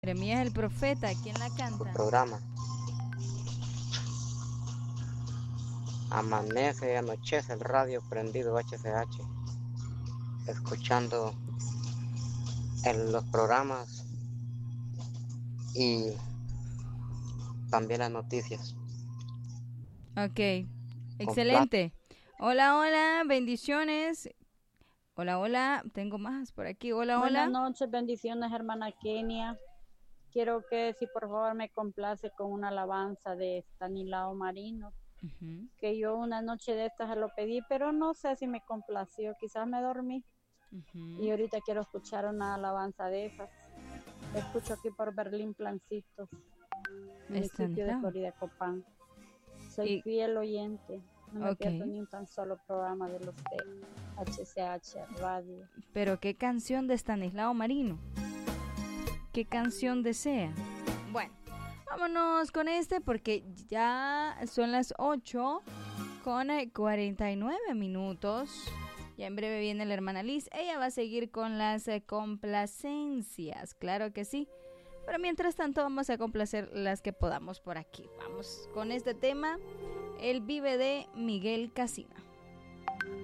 Jeremías el profeta, ¿quién la su canta? programa. Amanece y anochece el radio prendido HCH, escuchando los programas y también las noticias. Ok, Con plan, excelente. Hola, hola, bendiciones. Hola, hola, tengo más por aquí. Hola, Buenas hola. noches, bendiciones, hermana Kenia. Quiero que si por favor me complace con una alabanza de Stanislao Marino, Ujú. que yo una noche de estas se lo pedí, pero no sé si me complació, quizás me dormí y ahorita quiero escuchar una alabanza de esas. Escucho aquí por Berlín Plancitos, municipio de Estanislao. Florida Copán. Soy Y, fiel oyente, no me pierdo ok, ni un tan solo programa de los de HCH Radio. pero ¿qué canción de Estanislao Marino? ¿Qué canción desea? Bueno, vámonos con este porque ya son las 8 con 49 minutos. Ya en breve viene la hermana Liz. Ella va a seguir con las complacencias, claro que sí. Pero mientras tanto vamos a complacer las que podamos por aquí. Vamos con este tema. Él vive de Miguel Casina.